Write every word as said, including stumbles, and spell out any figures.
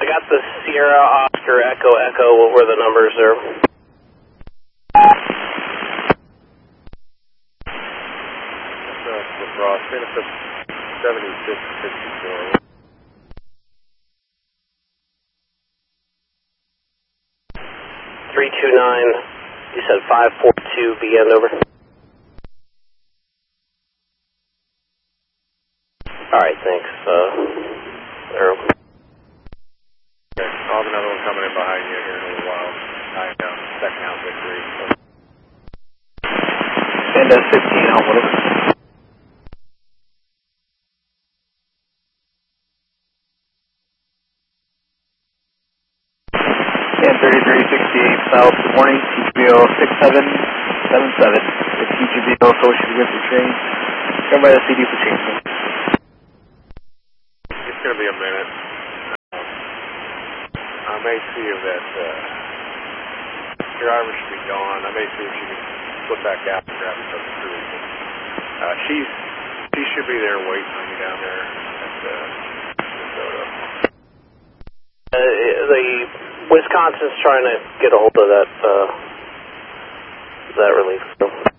I got the Sierra Oscar Echo Echo. What were the numbers there? That's uh, Ross, Benefit seventy-six fifty-four. three two nine, you said five four two, B N, over. Alright, thanks. Uh, Arrow. Okay, I'll have another one coming in behind you here in a little while. Nine down, second out victory. And uh, fifteen out, whatever. And thirty-three sixty-eight south, good morning, T G B O six seven seven seven. The T G B O associated with the train. Come by the C D for change. It's going to be a minute. Um, I may see if that uh, driver should be gone. I may see if she can slip back out and grab us up the crew. Uh, she's, she should be there waiting on you down there at uh, Minnesota. Uh, the Wisconsin's trying to get a hold of that, uh, that relief.